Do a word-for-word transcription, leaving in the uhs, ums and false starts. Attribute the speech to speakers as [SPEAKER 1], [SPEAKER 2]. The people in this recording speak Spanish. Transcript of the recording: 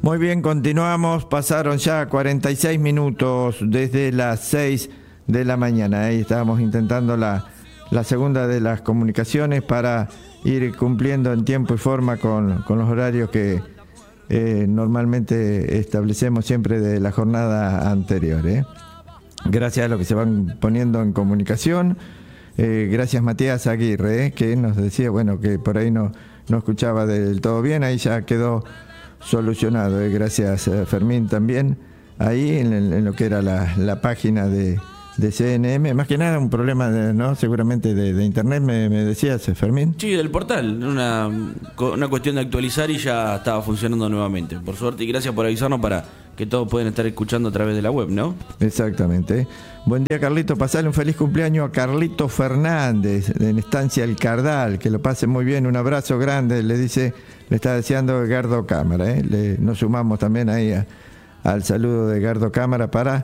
[SPEAKER 1] Muy bien, continuamos. Pasaron ya cuarenta y seis minutos desde las seis de la mañana. Ahí estábamos intentando la, la segunda de las comunicaciones para ir cumpliendo en tiempo y forma con, con los horarios que eh, normalmente establecemos siempre de la jornada anterior, ¿eh? Gracias a los que se van poniendo en comunicación. Eh, gracias Matías Aguirre, ¿eh? que nos decía, bueno, que por ahí no, no escuchaba del todo bien. Ahí ya quedó solucionado, ¿eh? Gracias eh, Fermín también. Ahí en, en lo que era la, la página de, de C N M, más que nada un problema, de, ¿no? Seguramente de, de internet, me, me decías, Fermín.
[SPEAKER 2] Sí, del portal, una, una cuestión de actualizar y ya estaba funcionando nuevamente, por suerte, y gracias por avisarnos para que todos pueden estar escuchando a través de la web, ¿no?
[SPEAKER 1] Exactamente. Buen día, Carlito. Pasale un feliz cumpleaños a Carlito Fernández, en Estancia El Cardal, que lo pase muy bien, un abrazo grande, le dice, le está deseando Edgardo Cámara, ¿eh? Le, nos sumamos también ahí a, al saludo de Edgardo Cámara para